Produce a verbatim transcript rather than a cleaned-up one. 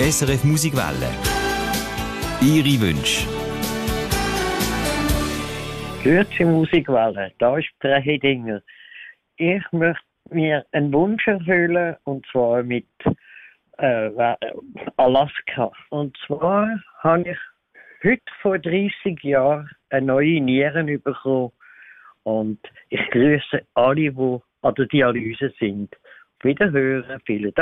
S R F Musikwelle. Ihre Wünsche. Grüezi Musikwelle, da ist Frau Hedinger. Ich möchte mir einen Wunsch erfüllen, und zwar mit äh, Alaska. Und zwar habe ich heute vor dreißig Jahren eine neue Nieren bekommen. Und ich grüße alle, die an der Dialyse sind. Auf Wiederhören, vielen Dank.